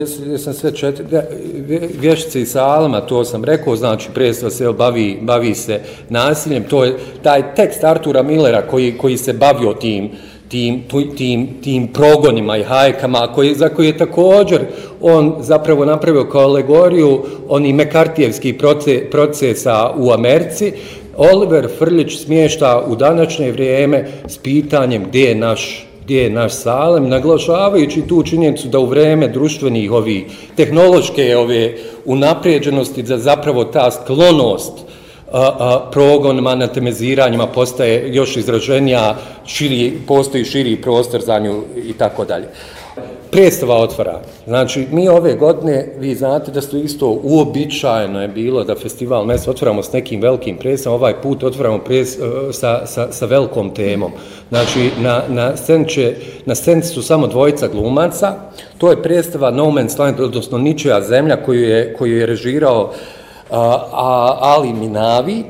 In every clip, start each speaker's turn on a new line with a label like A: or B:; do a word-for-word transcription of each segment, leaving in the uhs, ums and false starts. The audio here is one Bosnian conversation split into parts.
A: Sam sve četiri, vještice i salama, to sam rekao, znači predstava se bavi, bavi se nasiljem, to je taj tekst Artura Millera koji, koji se bavio tim, tim, tim, tim progonima i hajkama, koji, za koji je također on zapravo napravio kao alegoriju onih mekartijevskih proces, procesa u Americi. Oliver Frljić smješta u današnje vrijeme s pitanjem gdje je naš gdje je naš Salem, naglašavajući tu činjenicu da u vreme društvenih ovih tehnološke ove unaprijeđenosti da zapravo ta sklonost a, a, progonima, anatemiziranjima postaje još izraženija, širi, postoji širi prostor za nju i tako dalje. Predstava otvara. Znači, mi ove godine, vi znate da su isto uobičajeno je bilo da festival Mes otvaramo s nekim velikim predstavom, ovaj put otvaramo pres, sa, sa, sa velikom temom. Znači, na, na, scence, na sceni su samo dvojica glumaca, to je predstava No Man's Land, odnosno Ničija zemlja, koju je, koju je režirao a, a, Ali Minavi,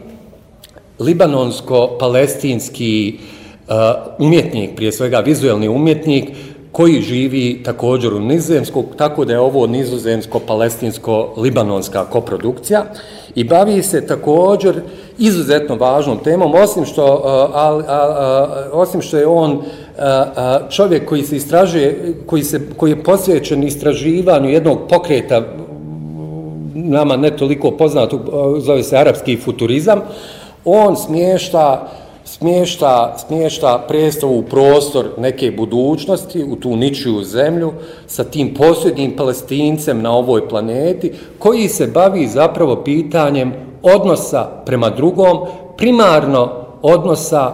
A: libanonsko-palestinski a, umjetnik, prije svega vizuelni umjetnik, koji živi također u Nizozemsku, tako da je ovo nizozemsko-palestinsko-libanonska koprodukcija i bavi se također izuzetno važnom temom, osim što, a, a, a, osim što je on a, a, čovjek koji se istražuje, koji, se, koji je posvećen istraživanju jednog pokreta, nama ne toliko poznat, zove se arapski futurizam, on smješta smješta, smješta predstavu u prostor neke budućnosti, u tu ničiju zemlju, sa tim posljednjim Palestincem na ovoj planeti, koji se bavi zapravo pitanjem odnosa prema drugom, primarno odnosa uh,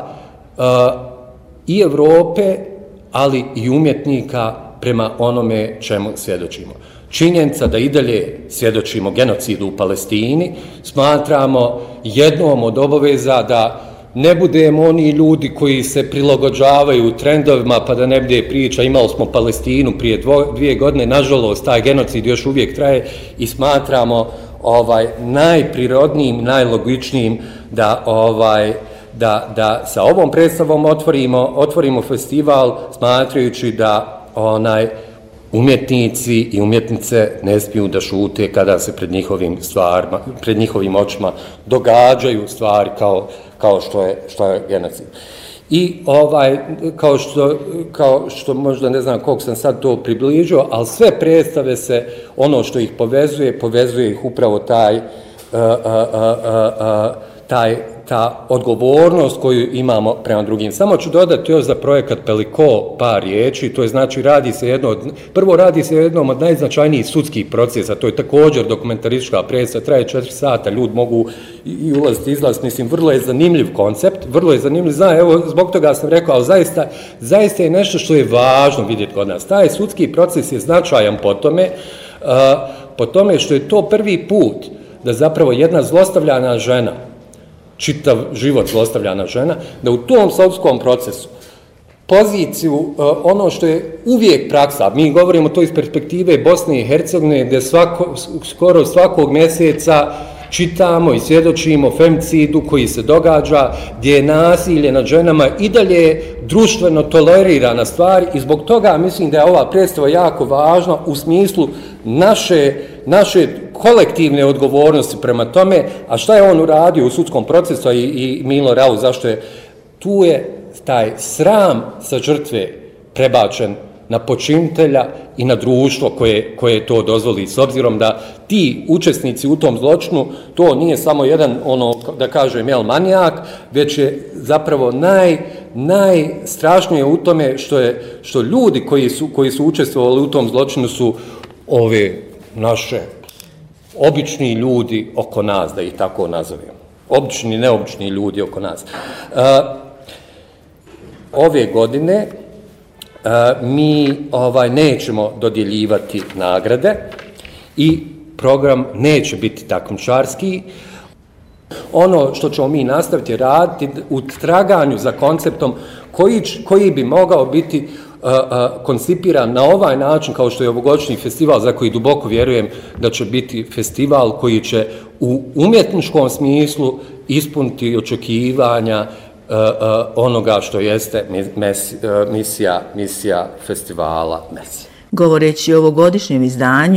A: i Evrope, ali i umjetnika prema onome čemu svjedočimo. Činjenica da i dalje svjedočimo genocidu u Palestini, smatramo jednom od obaveza da ne budemo oni ljudi koji se prilagođavaju trendovima, pa da ne bude priča, imali smo Palestinu prije dvo, dvije godine, nažalost, taj genocid još uvijek traje i smatramo ovaj, najprirodnijim, najlogičnijim da, ovaj, da, da sa ovom predstavom otvorimo, otvorimo festival, smatrajući da onaj, umjetnici i umjetnice ne smiju da šute kada se pred njihovim stvarima, pred njihovim očima događaju stvari kao, kao što je, što je genocid. I ovaj, kao što, kao što možda ne znam koliko sam sad to približio, ali sve predstave se, ono što ih povezuje, povezuje ih upravo taj, uh, uh, uh, uh, taj ta odgovornost koju imamo prema drugim. Samo ću dodati još za projekat Peliko par riječi, to je znači radi se jedno od, prvo radi se jednom od najznačajnijih sudskih procesa, to je također dokumentaristička predstava, traje četiri sata, ljudi mogu i ulaziti, izlaziti, mislim, vrlo je zanimljiv koncept, vrlo je zanimljiv, znam, evo, zbog toga sam rekao, ali zaista, zaista je nešto što je važno vidjeti kod nas. Taj sudski proces je značajan po tome, uh, po tome što je to prvi put da zapravo jedna zlostavljana žena, čitav život zlostavljana žena, da u tom sudskom procesu poziciju, ono što je uvijek praksa, mi govorimo to iz perspektive Bosne i Hercegovine, gdje svako, skoro svakog mjeseca čitamo i svjedočimo femicidu koji se događa, gdje je nasilje nad ženama i dalje društveno tolerirana stvar i zbog toga mislim da je ova predstava jako važna u smislu naše, naše kolektivne odgovornosti prema tome, a šta je on uradio u sudskom procesu i, i Milo Rau, zašto je, tu je taj sram sa žrtve prebačen na počinitelja i na društvo koje, koje to dozvoli, s obzirom da ti učesnici u tom zločinu, to nije samo jedan, ono, da kažem, jel, manijak, već je zapravo naj, najstrašnije u tome što je, što ljudi koji su, koji su učestvovali u tom zločinu su ove naše obični ljudi oko nas, da ih tako nazovemo. Obični, neobični ljudi oko nas. Uh, ove godine Uh, mi ovaj, nećemo dodjeljivati nagrade i program neće biti takmičarski. Ono što ćemo mi nastaviti raditi u traganju za konceptom koji, koji bi mogao biti uh, uh, koncipiran na ovaj način kao što je ovogodišnji festival za koji duboko vjerujem da će biti festival koji će u umjetničkom smislu ispuniti očekivanja Uh, uh, onoga što jeste mis, uh, misija, misija festivala Mes.
B: Govoreći o ovogodišnjem izdanju